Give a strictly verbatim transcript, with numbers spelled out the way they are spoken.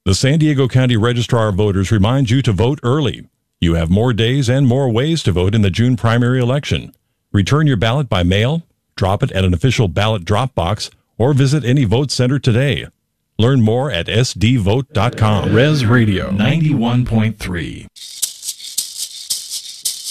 The San Diego County Registrar of Voters reminds you to vote early. You have more days and more ways to vote in the June primary election. Return your ballot by mail, drop it at an official ballot drop box, or visit any vote center today. Learn more at s d vote dot com. Res Radio ninety-one point three.